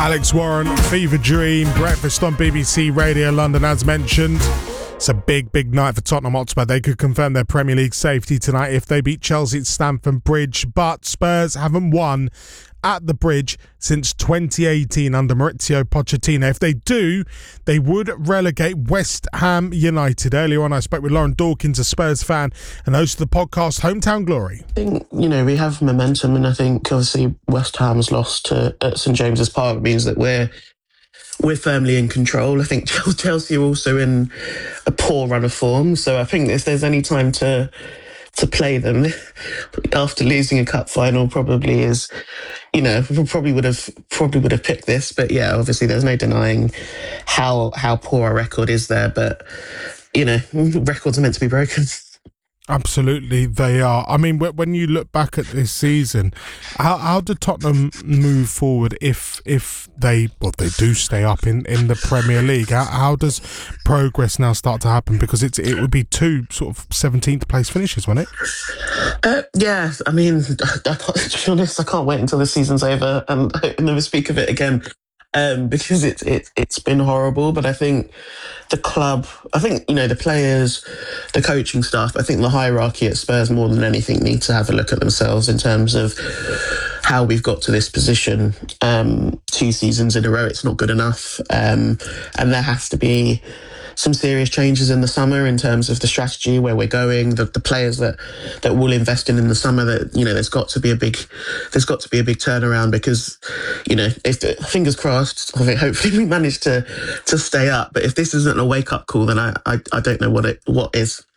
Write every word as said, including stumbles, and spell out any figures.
Alex Warren, Fever Dream, breakfast on B B C Radio London, as mentioned. It's a big, big night for Tottenham Hotspur. They could confirm their Premier League safety tonight if they beat Chelsea at Stamford Bridge, but Spurs haven't won at the Bridge since twenty eighteen under Maurizio Pochettino. If they do, they would relegate West Ham United. Earlier on, I spoke with Lauren Dawkins, a Spurs fan and host of the podcast Hometown Glory. I think, you know, we have momentum, and I think obviously West Ham's loss to at St James's Park means that we're we're firmly in control. I think Chelsea are also in a poor run of form, so I think if there's any time to to play them after losing a cup final, probably is, you know, we probably would have probably would have picked this. But yeah, obviously there's no denying how how poor our record is there. But you know, records are meant to be broken. Absolutely, they are. I mean, when you look back at this season, how how did Tottenham move forward if if they well they do stay up in, in the Premier League? How, how does progress now start to happen? Because it's it would be two sort of seventeenth place finishes, wouldn't it? Uh, yeah, I mean, I, I, to be honest, I can't wait until the season's over and I never speak of it again. Um, because it's it, it's been horrible, but I think the club, I think, you know, the players, the coaching staff, I think the hierarchy at Spurs more than anything need to have a look at themselves in terms of how we've got to this position. Um, two seasons in a row, it's not good enough. Um, and there has to be some serious changes in the summer in terms of the strategy, where we're going, the, the players that that we'll invest in in the summer. That, you know, there's got to be a big, there's got to be a big turnaround, because, you know, if the, fingers crossed, I think hopefully we manage to to stay up. But if this isn't a wake up call, then I I, I don't know what it what is.